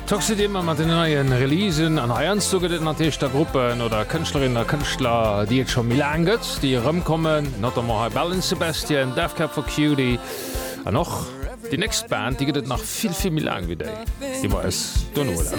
Toxid immer mat den neuen Releasen an Eierzuget natéischter Gruppen oder Künstlerinnen der Künstler, die jetzt schon Milan gëtt, die rumkommen, not Balance Sebastian, Death Cab for Cutie, an noch die nächste Band, die gëtt nach viel Milan wie déi. Die war es Donno.